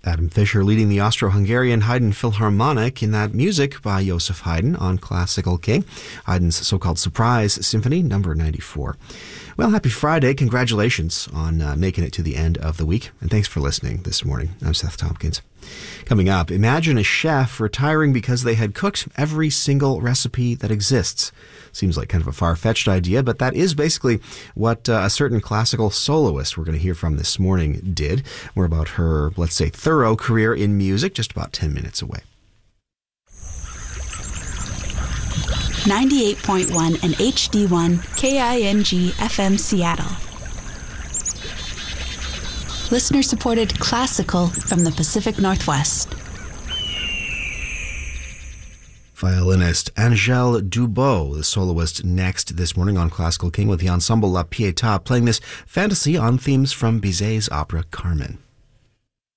Adam Fischer leading the Austro-Hungarian Haydn Philharmonic in that music by Joseph Haydn on Classical King, Haydn's so-called Surprise Symphony, number 94. Well, happy Friday. Congratulations on making it to the end of the week. And thanks for listening this morning. I'm Seth Tompkins. Coming up, imagine a chef retiring because they had cooked every single recipe that exists. Seems like kind of a far-fetched idea, but that is basically what a certain classical soloist we're going to hear from this morning did. More about her, let's say, thorough career in music, just about 10 minutes away. 98.1 and HD1 KING FM Seattle. Listener-supported classical from the Pacific Northwest. Violinist Angèle Dubot, the soloist, next this morning on Classical King with the ensemble La Pietà, playing this fantasy on themes from Bizet's opera Carmen.